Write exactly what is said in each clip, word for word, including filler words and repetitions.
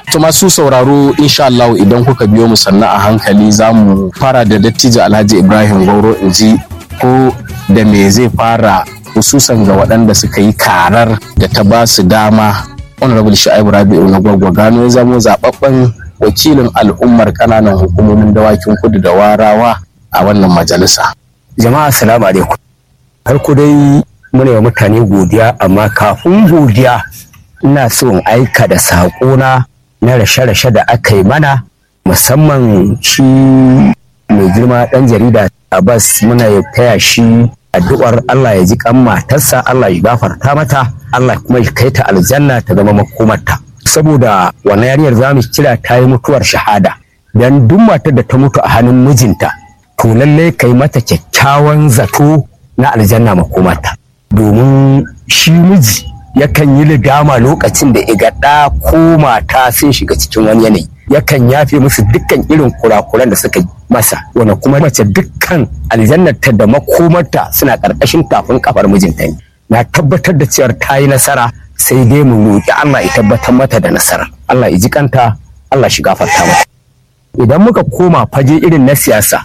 To masu sauraro insha Allah idan kuka biyo mu sannan a hankali za mu fara da dattijo Alhaji Ibrahim Gwauro in ji ko da me zai fara hususan ga waɗanda suka yi karar da ta ba su dama. Honorable Shu'aibu Rabi'u na Gwagwa Gano ya zamo zababben wakilin al'ummar ƙananan hukumomin dawakin kudu da warawa a wannan majalisa. Jama'a assalamu alaikum. Farko dai muna yi mutane godiya, amma kafin godiya ina so in aika da saƙona na rashe-rashe da aka yi mana, musamman shi mai girma ɗan jarida Abbas. Muna ya taya shi addu'ar Allah ya ji kan matarsa, Allah ya gafarta mata, Allah kuma ya kai ta aljanna ta zama makomarta. Saboda wannan yariyar za mu kira ta yi mutuwar shahada, dan duk matar da ta mutu a hannun mijinta to lallai kai mata kyakkyawan zato na aljanna makomarta, domin shi miji yakan yi ligama lokacin da iga ɗa ko mata sun shiga cikin wani yanayi, yakan yafe musu dukkan irin kurakuran da suka yi masa, wanda kuma mace dukkan aljannarta da makomarta suna ƙarƙashin tafin kafar mijinta ne. Na tabbatar da cewar ta yi nasara, sai dai mu roƙi Allah ya tabbatar mata da nasara, Allah ya ji kanta, Allah shi gafarta mata. Idan muka koma fage irin na siyasa,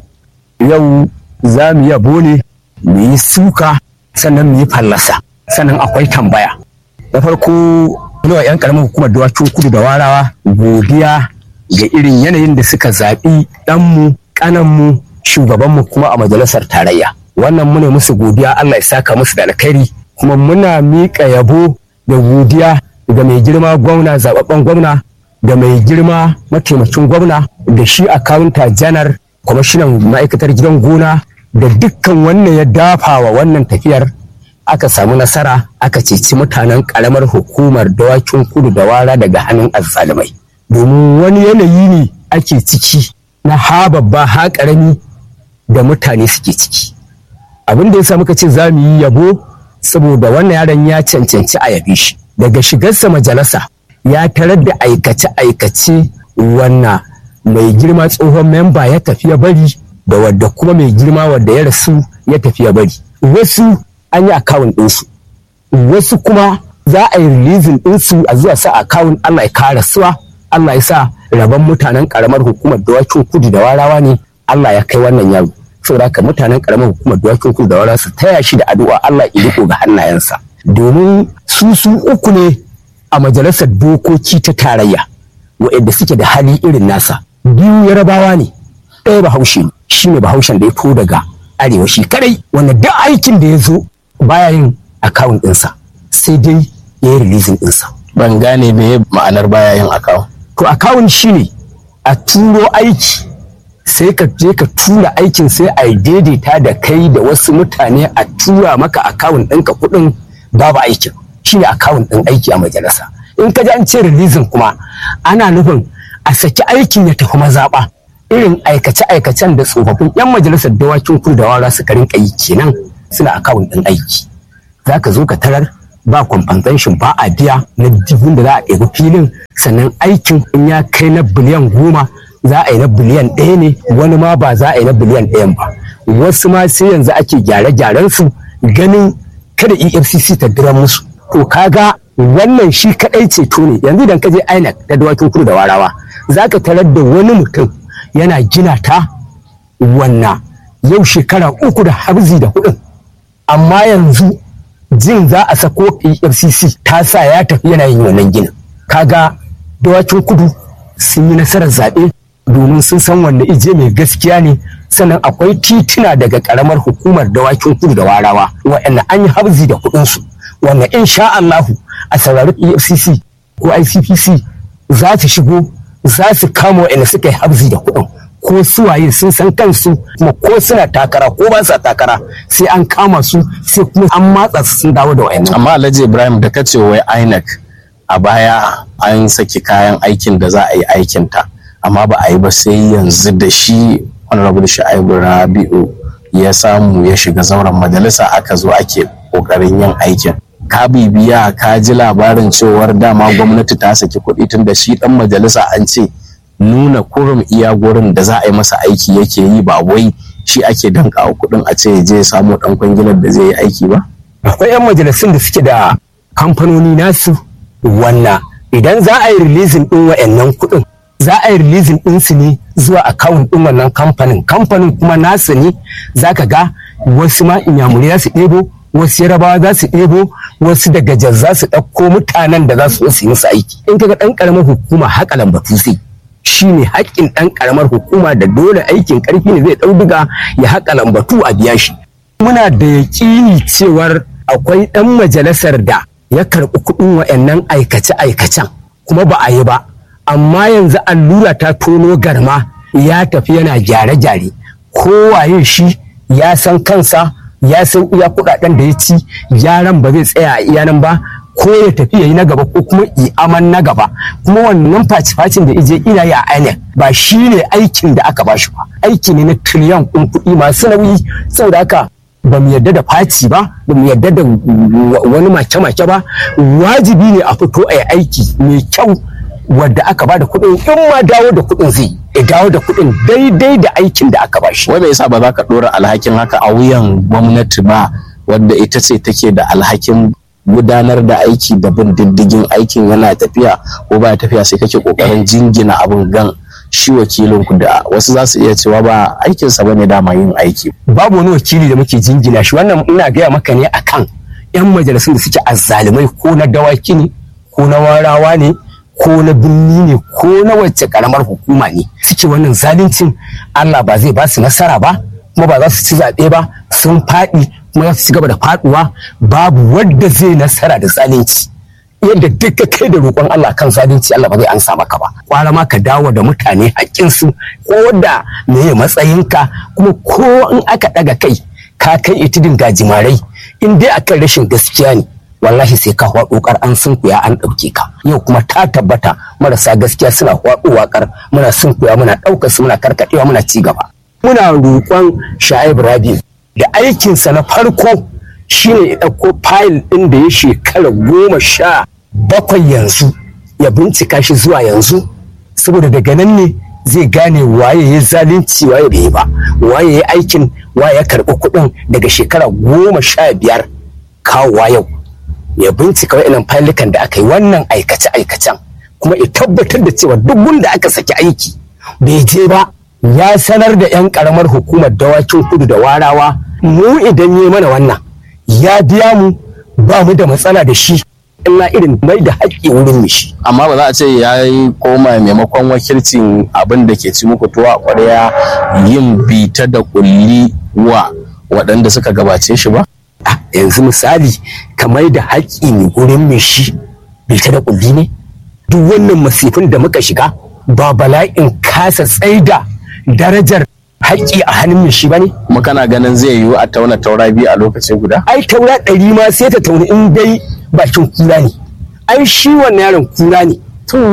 yau za mu yabo ne, mu yi suka, sannan mu yi fallasa, sannan akwai tambaya. Da farko muna yan karamin hukumar dawakin kudu da warawa godiya ga irin yanayin da suka zaɓi ɗanmu, ƙananmu, shugabanmu kuma a majalisar tarayya. Wannan muna musu godiya, Allah ya saka musu da alkhairi, kuma muna miƙa yabo da godiya ga mai girma gwamna, zaɓaɓɓen gwamna, da mai girma mataimakin gwamna, da shi akawunta janar, kwamishinan ma'aikatar gidan gona, da dukkan wannan ya dafa wa wannan tafiyar aka samu nasara, aka ceci mutanen karamar hukumar dawakin kudu da wara daga hannun azzalumai. Domin wani yanayi ne ake ciki na ha babba ha karami da mutane suke ciki. Abin da yasa muka ce za mu yi yabo, saboda wannan yaron ya cancanci a yabe shi. Daga shigarsa majalisa ya tarar da aikace-aikace wannan mai girma tsohon memba ya tafi ya bari, da wadda kuma mai girma wadda ya rasu ya tafi ya bari. Wasu an yi akawun ɗinsu, wasu kuma za a yi releasing ɗinsu a zuwa sa akawun. Allah ya kara suwa, Allah ya sa rabon mutanen karamar hukumar dawakin kudu da warawa ne, Allah ya kai wannan yaro. Saboda haka mutanen karamar hukumar dawakin kudu da warawa su taya shi da addu'a, Allah ya riko ga hannayensa, domin su su uku ne a majalisar dokoki ta tarayya waɗanda suke da hali irin nasa. Biyu yarabawa ne, ɗaya bahaushe ne, shi ne bahaushen da ya fito daga arewa shi kadai, wanda duk aikin da ya zo baya yin akawun ɗinsa, sai dai ya yi releasing ɗinsa. Ban gane me ma'anar baya yin akawun. To akawun shi ne a turo aiki, sai ka je ka tura aikin, sai a daidaita da kai da wasu mutane a tura maka akawun ɗinka kuɗin babu aikin. Shi ne akawun ɗin aiki a majalisa. In ka ji an ce releasing kuma ana nufin a saki aikin ya tafi mazaɓa. Irin aikace-aikacen da tsofaffin 'yan majalisar dawakin kudu da wara suka rinka yi kenan, suna akawun ɗin aiki. Za ka zo ka tarar ba compensation, ba a biya na dubun da za a ɗebi filin, sannan aikin in ya kai na biliyan goma za a yi na biliyan ɗaya ne, wani ma ba za a yi na biliyan ɗayan ba. Wasu ma sai yanzu ake gyare-gyaren su ganin kada E F C C ta dira musu. To kaga wannan shi kaɗai ceto ne. Yanzu idan ka je I N E C da dawakin kudu da warawa, za ka tarar da wani mutum yana gina ta wannan yau shekara uku da habzi da hudun, amma yanzu jin za a sako E F C C ta sa ya tafi yana yin wannan ginin. Kaga dawakin kudu sun yi nasarar zaɓe, domin sun san wanda ije mai gaskiya ne. Sannan akwai tituna daga karamar hukumar dawakin kudu da warawa waɗanda an yi habzi da kuɗinsu, wanda insha Allahu a saurari E F C C ko I C P C za su shigo, za su kama waɗanda suka yi habzi da kuɗin, ko suwaye sun san kansu, kuma ko suna takara ko ba sa takara sai an kama su, sai kuma an matsa su sun dawo da wayannan. Amma Alhaji Ibrahim, da kace wai I N E C a baya an saki kayan aikin da za a yi aikin ta, amma ba a yi ba sai yanzu da shi Honorable Shu'aibu Rabi'u ya samu ya shiga zauren majalisa aka zo ake kokarin yin aikin. Ka bibiya ka ji labarin cewar dama gwamnati ta saki kuɗi, tun da shi dan majalisa an ce nuna kurum iya gurin da za a yi masa aiki yake yi, ba wai shi ake danka kuɗin a ce je ya samu dan kwangilar da zai yi aiki ba. Akwai 'yan majalisun da suke da kamfanoni nasu, wannan idan za a yi releasing ɗin wa'annan kuɗin za a yi releasing ɗinsu ne zuwa account ɗin wannan kamfanin kamfanin kuma nasu ne za ka ga wasu ma inyamurai za su ɗebo wasu yarabawa za su ɗebo wasu daga jaz za su ɗauko mutanen da za su yi musu aiki in kaga ɗan ƙaramar hukuma haƙa lambatu sai shi ne haƙƙin ɗan ƙaramar hukuma da dole aikin ƙarfi ne zai ɗau diga ya haƙa lambatu a biya shi muna da yaƙini cewar akwai ɗan majalisar da ya karɓi kuɗin wa'annan aikace-aikacen kuma ba a yi ba amma yanzu allura ta tono garma ya tafi yana gyare-gyare kowaye shi ya san kansa ya san iya kuɗaɗen da ya ci gyaran ba zai tsaya a iya nan ba ko ya tafi ya yi na gaba ko kuma i aman na gaba kuma wannan faci-facin da ije ina ya ainihin ba shi ne aikin da aka ba shi ba aiki ne na tiliyan ɗin kuɗi masu nauyi saboda haka ba mu yarda da faci ba ba mu yarda da wani make-make ba wajibi ne a fito a yi aiki mai kyau wadda aka ba da kuɗin in ma dawo da kuɗin zai ya dawo da kuɗin daidai da aikin da aka ba shi. Wai me yasa ba za ka ɗora alhakin haka a wuyan gwamnati ba wadda ita ce take da alhakin gudanar da aiki da bin diddigin aikin yana tafiya ko ba tafiya sai kake kokarin jingina abin gan shi wakilin ku da wasu za su iya cewa ba aikinsa bane dama yin aiki. Babu wani wakili da muke jingina shi wannan ina gaya maka ne akan yan majalisun da suke azzalumai ko na dawaki ne ko na warawa ne ko na birni ne ko na wacce karamar hukuma ne suke wannan zaluncin Allah ba zai ba su nasara ba kuma ba za su ci zaɓe ba sun faɗi kuma za su ci gaba da faɗuwa babu wadda zai nasara da zalunci yadda duka kai da roƙon Allah kan zalunci Allah ba zai ansa maka ba kwara ma ka dawo da mutane haƙƙinsu ko wadda me matsayinka kuma ko in aka ɗaga kai ka kai itidin gajimarai in dai akan rashin gaskiya ne wallahi sai ka hwaɗo kar an sunkuya an ɗauke ka yau kuma ta tabbata marasa gaskiya suna hwaɗo waƙar muna sunkuya muna ɗaukar su muna karkaɗewa muna ci gaba muna roƙon Sha'ib Rabi da aikinsa na farko shine ya ɗauko fayil ɗin da ya shekara goma sha bakwai yanzu ya bincika shi zuwa yanzu saboda daga nan ne zai gane waye ya zalunci waye bai ba waye ya aikin waye ya karɓi kuɗin daga shekara goma sha biyar kawowa yau ya bincika wa'inan fayilikan da aka yi wannan aikace-aikacen kuma ya tabbatar da cewa duk wanda aka saki aiki bai je ba ya sanar da 'yan karamar hukumar dawakin kudu da warawa mu idan yi mana wannan ya biya mu ba mu da matsala da shi illa irin mai da haƙƙi wurin mishi. Amma ba za a ce ya yi koma maimakon wakilcin abin da ke ci muku tuwa ƙwarya yin bita da ƙulli wa waɗanda suka gabace shi ba? Yanzu misali kamar da haƙƙi ne wurin mishi bita da ƙulli ne? Duk wannan masifin da muka shiga ba bala'in kasa tsaida darajar haƙƙi a hannun mishi ba ne? Kuma kana ganin zai yiwu a tauna taura biyu a lokaci guda? Ai taura ɗari ma sai ta tauni in dai bakin kura ne. Ai shi wannan yaron kura ne.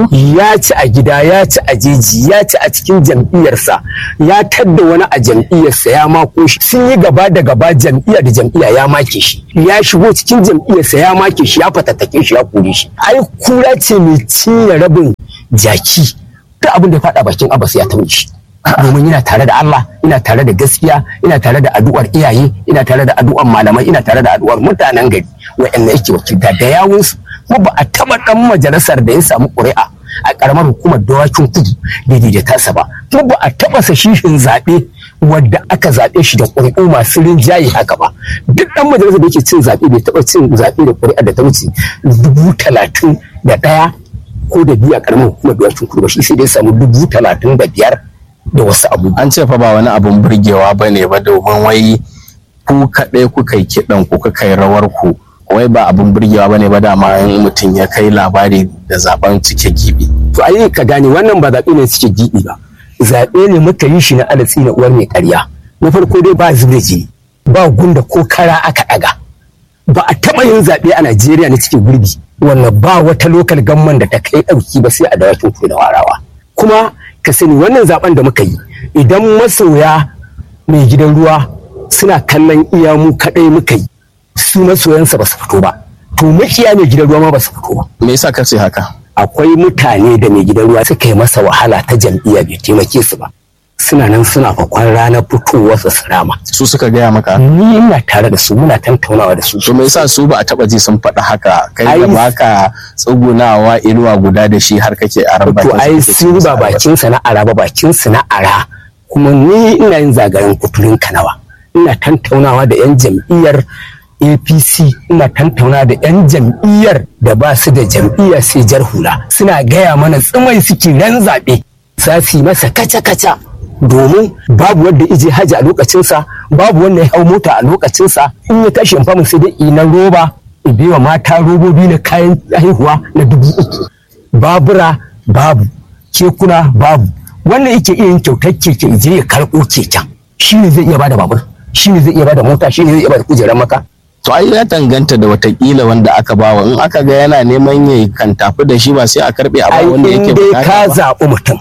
Ya ci a gida, ya ci a jeji, ya ci a cikin jam'iyyarsa, ya tadda wani a jam'iyyarsa ya mako shi. Sun yi gaba da gaba jam'iyya da jam'iyya ya make shi. Ya shigo cikin jam'iyyarsa ya make shi, ya fatattake shi, ya kore shi. Ai kura ce mai cinye rabin jaki. Duk abin da ya faɗa bakin Abbas ya taune shi. Domin ina tare da Allah, ina tare da gaskiya, ina tare da addu'ar iyaye, ina tare da addu'ar malamai, ina tare da addu'ar mutanen gari waɗanda yake wakilta da yawunsu. Kuma ba a taɓa ɗan majalisar da ya samu ƙuri'a a ƙaramar hukumar dawakin kudu daidai da tasa ba. Kuma ba a taɓa sashishin zaɓe wadda aka zaɓe shi da ƙuri'u masu rinjaye haka ba. Duk ɗan majalisar da yake cin zaɓe bai taɓa cin zaɓe da ƙuri'a da ta wuce dubu talatin da ɗaya ko da biyu a ƙaramar hukumar dawakin kudu ba shi sai dai samu dubu talatin da biyar. Da wasu abu an ce fa ba wani abun burgewa ba ne ba domin wai ku kaɗai kuka yi kiɗan ku kuka yi rawar ku wai ba abun burgewa ba ne ba dama in mutum ya kai labari da zaben cike gibi. To ai ka gane wannan ba zaɓe ne cike gibi ba zaɓe ne muka yi shi na alatsi na uwar mai ƙarya na farko dai ba zube jini ba gunda ko kara aka ɗaga ba a taɓa yin zaɓe a Najeriya na cikin gurbi wannan ba wata lokal gamman da ta kai ɗauki ba sai a dawakin ku da warawa kuma ka sani wannan zaben da muka yi idan masoya mai gidan ruwa suna kallon iya mu kadai muka yi su masoyansa ba su fito ba to makiya mai gidan ruwa ma ba su fito ba. Me yasa ka ce haka? Akwai mutane da mai gidan ruwa suka yi masa wahala ta jam'iyya bai taimake su ba suna nan suna fakon ranar fitowar su rama. Su suka gaya maka? Ni ina tare da su, muna tantaunawa da su. To me yasa su ba a taba ji sun faɗi haka? Kai da baka tsugunawa inuwa guda da shi har kake aran bakin. To ai su ba bakin sa na ara ba, bakin su na ara. Kuma ni ina yin zagayen kuturin kanawa. Ina tantaunawa da yan jam'iyyar A P C, ina tantaunawa da yan jam'iyyar da ba su da jam'iyya sai jar hula. Suna gaya mana tsimai suke ran zaɓe. Za su yi masa kaca-kaca. Domin babu wanda ije haji a lokacinsa, babu wanda ya hau mota a lokacinsa, in ya tashi famu sai dai ina roba biwa mata robobi na kayan haihuwa na dubu uku. Babura babu, kekuna babu. Wanda yake iya yin kyautar keke ije ya karɓo keken, shi ne zai iya bada babur, shi ne zai iya bada mota, shi ne zai iya bada kujerar maka. To ai ya danganta da watakila wanda aka bawa, in aka ga yana neman ya kan tafi da shi ba sai a karɓe a ba wanda yake bukata ba. Ai in dai ka zaɓi mutum,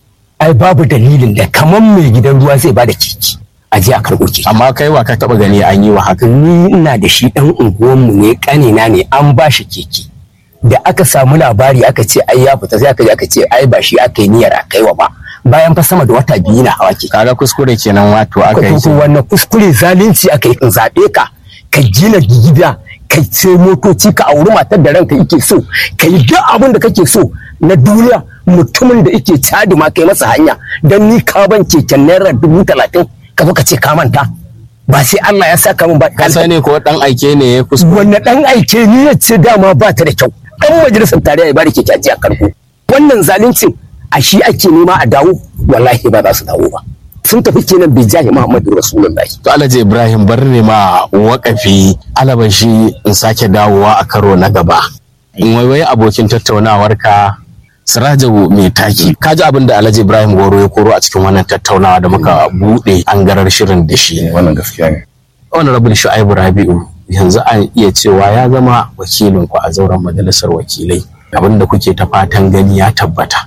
ai babu dalilin da kamar mai gidan ruwa zai bada keke a je a karɓo keke. Amma kai wa ka taɓa gani an yi wa haka? Ni ina da shi ɗan unguwanmu ne, ƙanina ne, an ba shi keke. Da aka samu labari aka ce ai ya fita, sai aka je aka ce ai ba shi aka yi niyyar a kaiwa ba. Bayan fa sama da wata biyu na hawa keke. Kaga kuskure kenan wato aka yi. Ko wannan kuskure zalunci aka yi, in zaɓe ka ka gina gida, ka sai motoci, ka auri matar da ranka yake so, ka yi duk abin da kake so na duniya. Mutumin da yake cadi ma kai masa hanya, dan ni ka ban keken naira dubu talatin ka zo ka ce ka manta, ba sai Allah ya saka min ba. Ka sani ko dan aike ne ya kuskure? Wanne dan aike ni ya ce dama ba ta da kyau, dan majalisar tarayya ya bari keke a karko. Wannan zaluncin a shi ake nema a dawo, wallahi ba za su dawo ba. Sun tafi kenan bi jahi Muhammadu Rasulullahi. To Alhaji Ibrahim bar ne ma wakafi alabashi in sake dawowa a karo na gaba. In waiwaye abokin tattaunawar ka Sirajabu mai taki. Ka ji abin da Alhaji Ibrahim Goro ya koro a cikin wannan tattaunawa da muka buɗe angarar shirin da shi. Wannan gaskiya ne. Honorable Shu'aibu Rabi'u yanzu an iya cewa ya zama wakilin ku a zauren majalisar wakilai. Abin da kuke ta fatan gani ya tabbata.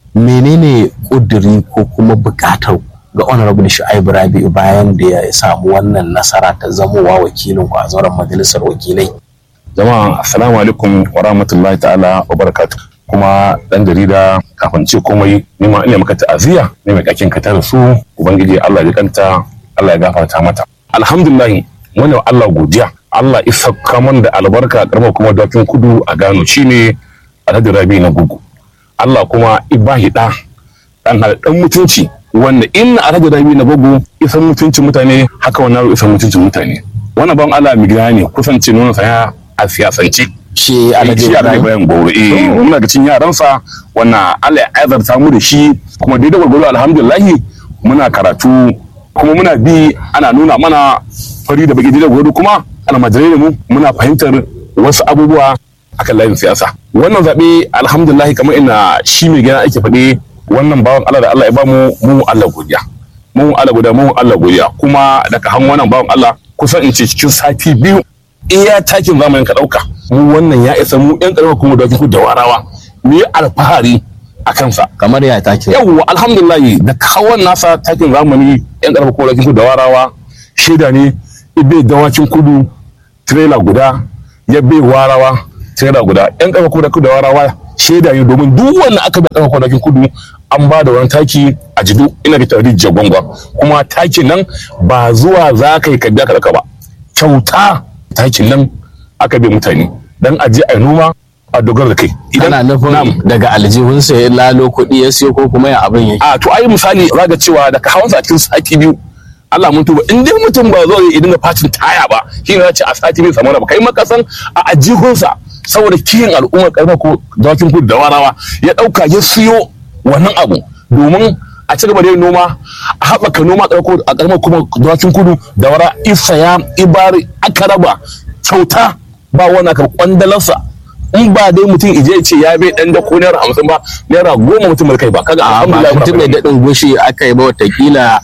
Menene kuduri ko kuma bukatar ga Honorable Shu'aibu Rabi'u bayan da ya samu wannan nasara ta zamowa wakilin ku a zauren majalisar wakilai? Jama'a assalamu alaikum wa rahmatullahi ta'ala wa barakatuh. Kuma dan jarida kafin ce komai nima ina maka ta'aziyya ne mai kakin ka tare su, ubangiji Allah ya kanta, Allah ya gafarta mata. Alhamdulillah muna Allah godiya. Allah isa kaman da albarka karma kuma dakin kudu a gano shine Alhaji Rabi na gugu. Allah kuma ibahi da dan dan mutunci wanda inna Alhaji Rabi na gugu isan mutuncin mutane, haka wannan isan mutuncin mutane. Wannan ban Allah mi gida ne kusance nuna saya a siyasance. Shi Alhaji Ibrahim Goro eh muna ga cin yaransa wannan Allah ya azarta mu da shi, kuma daidai gwargwaro alhamdulillah muna karatu kuma muna bi ana nuna mana fari da baki daidai gwargwaro, kuma almajirai da mu muna fahimtar wasu abubuwa akan layin siyasa. Wannan zaɓe alhamdulillah kamar ina shi mai gina ake faɗi, wannan bawan Allah da Allah ya bamu mu Allah godiya mu Allah godiya mu Allah godiya kuma daga han wannan bawan Allah kusan in ce cikin sati biyu iya takin zamanin ka ɗauka mu wannan ya isa mu yan ƙarfa kuma da ku da warawa mu yi alfahari a kansa. Kamar ya takin yawwa alhamdulillah da kawon nasa takin zamani yan ƙarfa kuma da ku da warawa shaida ne. Ibe dawakin kudu trailer guda, ya bai warawa trailer guda, yan ƙarfa kuma da ku da warawa shaida ne, domin duk wanda aka bai ƙarfa kuma da kudu an ba da wani taki a jidu ina da tarihi jagwangwa, kuma takin nan ba zuwa za ka yi kadda ka ba, kyauta takin nan aka bi mutane dan aje a noma a dogara da kai. Idan ana nufin daga aljihunsa ya lalo kuɗi ya siyo ko kuma ya abin yake? A to ai misali zaga cewa daga hawansa a cikin sati biyu Allah mun tuba in dai mutum ba zo ya dinga fatin taya ba, shi ne ce a sati biyu samu ba kai makasan a ajihunsa saboda kiyin al'ummar karfa ko dawakin kudu da warawa ya dauka ya siyo wannan abu domin a ci gaba da yin noma, a haɓaka noma a ƙarƙar kuma dawakin kudu da wara isaya ibari aka raba kyauta ba wani aka kwandalarsa. In ba dai mutum ije ce ya bai dan da ko naira hamsin ba, naira goma mutum bai kai ba. Kaga alhamdulillah mutum mai daɗin gushi aka yi ba, watakila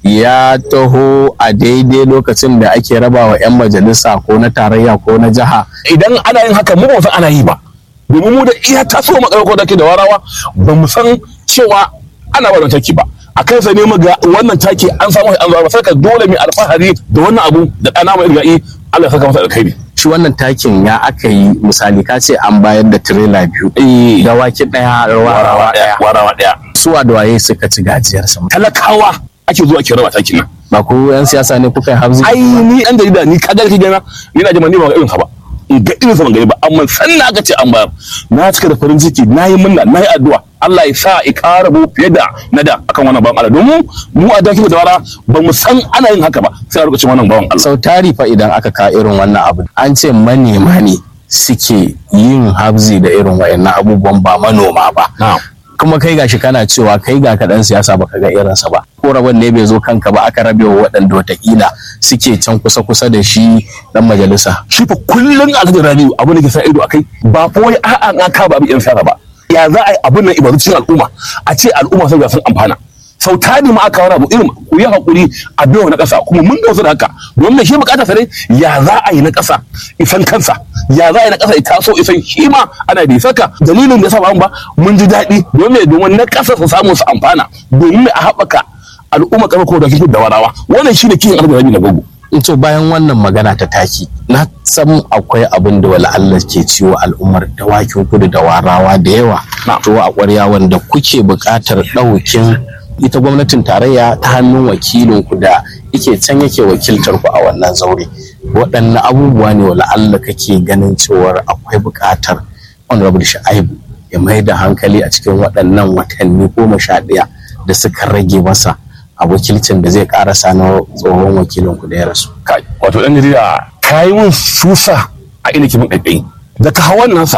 ya taho a daidai lokacin da ake raba wa 'yan majalisa ko na tarayya ko na jiha. Idan ana yin haka mu ba san ana yi ba, domin mu da iya taso makarko da ke da warawa ba mu san cewa ana wannan taki ba. A kansa ne mu ga wannan taki an samu an zama, sai ka dole mai alfahari da wannan abu da ɗana mai irga'i Allah ya saka masa alkhairi. shi wannan takin ya aka yi misali ka ce an bayar da tirela biyu da wake daya warawa daya warawa daya suwa da waye suka ci gajiyar sa talakawa ake zuwa ke raba takin nan ba ku yan siyasa ne kuka yi habzi ai ni dan jarida ni kaga kike gana ni na jima ni ba irin sa ba in ga irin sa ban gani ba amma sannan aka ce an bayar na cika da farin ciki nayi murna nayi addu'a Allah ya sa ya ƙara mu fiye da na da akan wannan bawan Allah domin mu a dakin da wara ba mu san ana yin haka ba sai a lokacin wannan bawan Allah sau tari fa idan aka ka irin wannan abu an ce manema ne suke yin habzi da irin wayannan abubuwan ba manoma ba kuma kai gashi kana cewa kai ga kaɗan siyasa baka ga irinsa ba ko rabon ne bai zo kanka ba aka rabe wa waɗanda watakila suke can kusa kusa da shi dan majalisa shi fa kullun Alhaji Rabi'u abu da ke sa ido akai ba fa wai a'a an ka ba bi yan siyasa ba ya za a yi abin nan ibadu cikin al'umma a ce al'umma sai ga sun amfana sau tani ma aka wani abu irin ku yi hakuri a biyo na ƙasa kuma mun dausa da haka domin shi bukatar sa ne ya za a yi na ƙasa isan kansa ya za a yi na ƙasa ita so isan shi ma ana da saka dalilin da ya sa ba ba mun ji daɗi domin domin na ƙasa su samu su amfana domin a haɓaka al'umma kamar ko da kike da warawa wannan shi ne kiyin arziki na gogo to bayan wannan magana ta taki na san akwai abin da wala Allah ke ciwo al'ummar dawakin kudu da warawa da yawa to a ƙwarya wanda kuke buƙatar ɗaukin ita gwamnatin tarayya ta hannun wakilin ku da yake can yake wakiltar ku a wannan zaure waɗannan abubuwa ne wala Allah kake ganin cewar akwai buƙatar honorable Shu'aibu ya mai da hankali a cikin waɗannan watanni goma sha ɗaya da suka rage masa a wakilcin da zai karasa na tsohon wakilin ku da ya rasu. Wato dan jarida ka yi mun susa a ina kimin ƙaiƙayi da ka hawan nan sa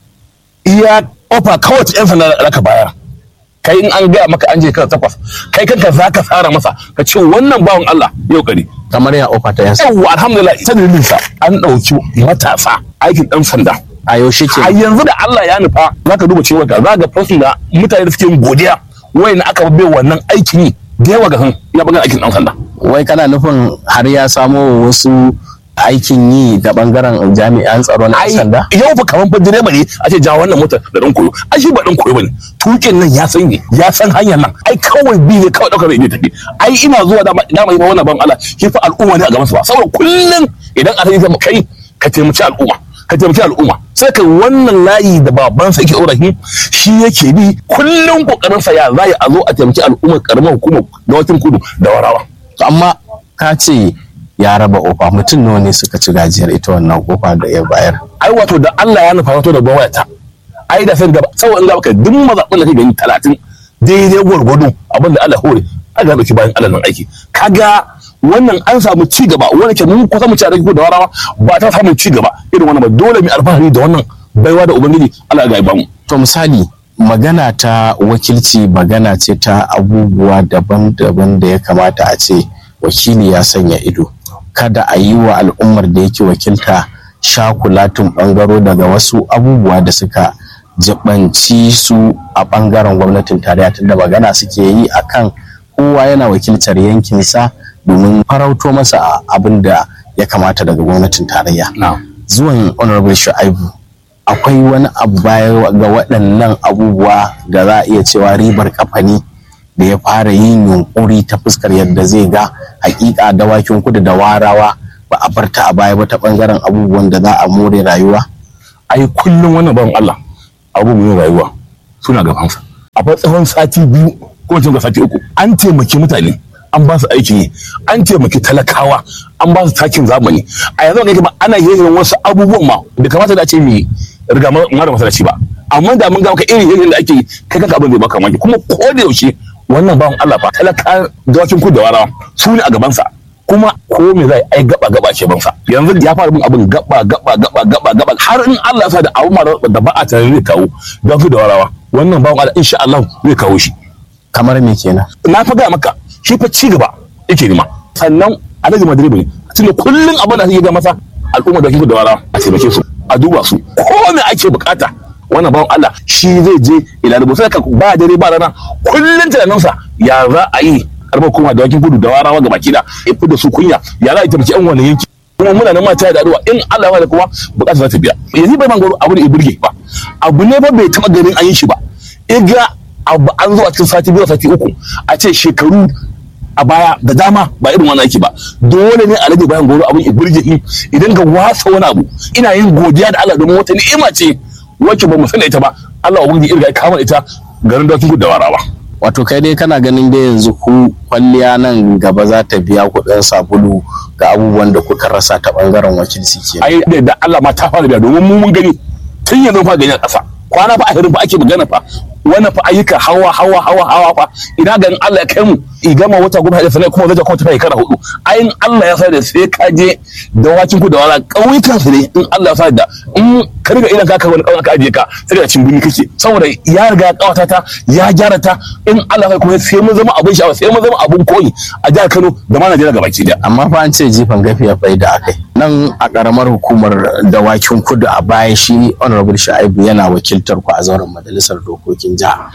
iya ofa kawai yan sanda da ka bayar kai in an gaya maka an je kan takwas kai kanka za ka tsara masa ka ce wannan bawan Allah yau kari kamar ya ofa ta yan sanda. Yawwa alhamdulillah ita dalilin sa an ɗauki matasa aikin ɗan sanda. A yaushe ke. A yanzu da Allah ya nufa za ka duba cewa ka za ga fasin da mutane da suke yin godiya wayan aka bai wannan aikin yi da yawa ga san ya bangaren aikin dan sanda. Wai kana nufin har ya samo wasu aikin yi da bangaren jami'an tsaro na sanda? Yau fa kaman fa direba ne a ce ja wannan motar da dan koyo. Ai shi ba dan koyo bane. Tukin nan ya san ne, ya san hanyar nan. Ai kawai bi ne kawai daukar ne tafi. Ai ina zuwa da da mai wannan ban Allah shi fa al'umma ne a gaban su ba. Saboda kullun idan a yi kai ka taimaki al'umma. ka taimaki al'umma sai ka wannan layi da babansa yake orahi shi yake bi kullum kokarin sa ya zai a zo a taimaki al'umma karamar hukumar dawakin kudu da warawa. To amma ka ce ya raba ofa mutum nawa ne suka ci gajiyar ita wannan kofa da ya bayar? Ai wato da Allah ya nufa wato da gwamnati ai da sai gaba saboda in ga baka duk mazaɓin da kake gani talatin daidai gwargwado abin da Allah hore a ga dauki bayan Allah nan aiki kaga wannan an samu ci gaba wanda ke mun kusa mu ci a rage da warawa ba ta samu ci gaba irin wannan ba dole mu alfahari da wannan baiwa da ubangiji Allah ya ga mu. To misali magana ta wakilci magana ce ta abubuwa daban-daban da ya kamata a ce wakili ya sanya ido kada a yi wa al'ummar da yake wakilta shakulatin bangaro daga wasu abubuwa da suka jibanci su a bangaren gwamnatin tarayya tunda magana suke yi akan kowa yana wakiltar yankinsa domin farauto masa abin da ya kamata daga gwamnatin tarayya. Zuwan honorable Shu'aibu akwai wani abu baya ga waɗannan abubuwa da za a iya cewa ribar kafa ne da ya fara yin yunkuri ta fuskar yadda zai ga hakika dawakin kudu da warawa ba a barta a baya ba ta bangaren abubuwan da za a more rayuwa. Ai kullum wannan bawan Allah abubuwan rayuwa suna gabansa a tsawon sati biyu ko cikin sati uku an taimaki mutane an ba su aiki ne an taimaki talakawa an ba su takin zamani a yanzu ga kuma ana yin wasu abubuwan ma da kamata da ce mi riga ma da masalaci ba amma da mun ga maka irin yin da ake yi kai kanka abin zai baka mamaki kuma ko da yaushe wannan bawan Allah fa talaka dawakin kudu da warawa su ne a gaban sa kuma ko me zai ai gaba gaba ce ban sa yanzu ya fara bin abin gaba gaba gaba gaba gaba har in Allah ya sa da abu ma da ba a tare zai kawo dawakin da warawa wannan bawan Allah insha Allah zai kawo shi kamar me kenan na faga maka shi fa ci gaba yake nima sannan alhaji madriba ne tunda kullun abin da yake ga masa al'umma da kike da wara a taimake su a duba su ko me ake bukata wannan bawon Allah shi zai je ila da sai ka ba dare ba rana kullun tunanin sa ya za a yi karba kuma da wakin gudu da warawa ga baki da ifi da su kunya ya za a taimaki an wannan yanki kuma muna nan mata da addu'a in Allah ya da kuma bukata za ta biya yanzu bai mangoro abu da ya burge ba abu ne ba bai taba ganin an yi shi ba iga abu an zo a cikin sati biyu sati uku a ce shekaru a baya da dama ba irin wannan ake ba. Dole ne Alhaji Bayan Goro abin burge shi idan ga wasa wani abu. Ina yin godiya da Allah domin wata ni'ima ce wacce ba mu sani ita ba. Allah ubangiji irga ya kama ita garin Dawakin Kudu da Warawa. Wato kai dai kana ganin dai yanzu ku kwalliya nan gaba za ta biya kuɗin sabulu ga abubuwan da kuka rasa ta bangaren wakilci ke. Ai da Allah ma ta fara biya domin mu mun gani tun yanzu fa gani a ƙasa. Kwana fa a hirin fa ake magana fa wannan fa ayyuka hawa hawa hawa hawa fa ina ganin Allah ya kai mu i gama wata goma da sanai kuma zai kuma tafi kara hudu. Ayin Allah ya sa da sai ka je Dawakin Kudu da Warawa ƙauyukan su ne in Allah ya sa da in ka riga idan ka kai wani ƙauyen ka ajiye ka sai da cin bini kake saboda ya riga ƙawata ta ya gyara ta in Allah ya kuma sai mun zama abin sha'awa sai mun zama abin koyi a jihar Kano da ma Najeriya gabaki daya. Amma fa an ce jifan gafiya faida akai nan a karamar hukumar Dawakin Kudu a baya shi Honorable Shu'aibu yana wakiltar ku a zauren majalisar dokokin jiha.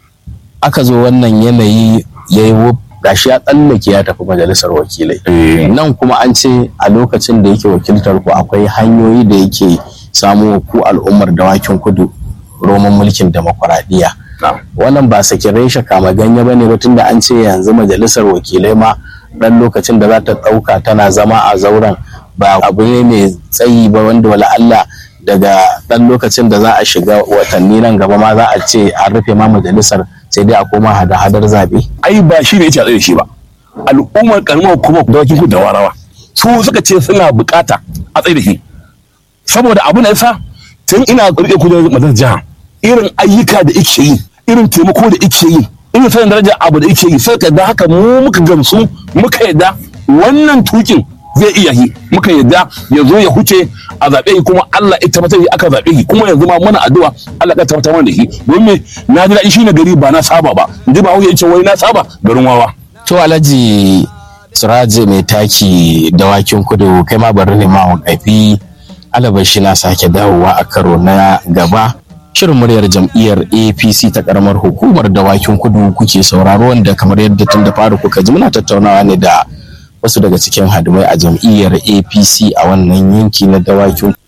Aka zo wannan yanayi yayi gashi ya tsallake ya tafi majalisar wakilai. Nan kuma an ce a lokacin da yake wakiltar ku akwai hanyoyi da yake samu ku al'ummar Dawakin Kudu roman mulkin demokuraɗiyya. Wannan ba sakin reshe kama ganye bane ba tunda an ce yanzu majalisar wakilai ma dan lokacin da za ta ɗauka tana zama a zauren ba abu ne mai tsayi ba wanda wala Allah daga dan lokacin da za a shiga watanni nan gaba ma za a ce an rufe ma majalisar sai dai a koma hada-hadar zabe. Ai ba shi ne ya ce a tsaye shi ba. Al'ummar karamar hukumar Dawakin Kudu da Warawa su suka ce suna bukata a tsaye da shi. Saboda abu na yasa tun ina rike kujerar majalisar jiha irin ayyuka da yake yi irin taimako da yake yi irin sanin darajar abu da yake yi sai ka da haka mu muka gamsu muka yadda wannan tukin zai iya yi muka yadda ya zo ya huce a zaɓe shi kuma Allah ya tabbatar aka zaɓe shi kuma yanzu ma muna addu'a Allah ya tabbatar mana da shi don me na ji daɗi shine gari ba na saba ba inji ba ya ce wai na saba garin wawa. To Alhaji Suraje mai taki Dawakin Kudu kai ma bari ne ma wakafi alabashi na sake dawowa a karo na gaba. Shirin muryar jam'iyyar A P C ta karamar hukumar Dawakin Kudu kuke sauraro wanda kamar yadda tun da fara kuka ji muna tattaunawa ne da wasu daga cikin hadimai a jam'iyyar A P C a wannan yanki na Dawakin